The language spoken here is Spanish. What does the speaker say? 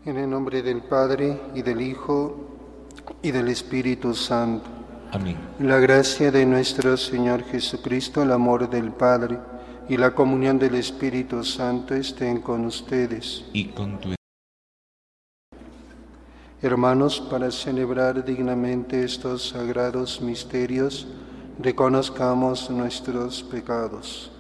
En el nombre del Padre, y del Hijo, y del Espíritu Santo. Amén. La gracia de nuestro Señor Jesucristo, el amor del Padre, y la comunión del Espíritu Santo estén con ustedes. Y con tu Hermanos, para celebrar dignamente estos sagrados misterios, reconozcamos nuestros pecados.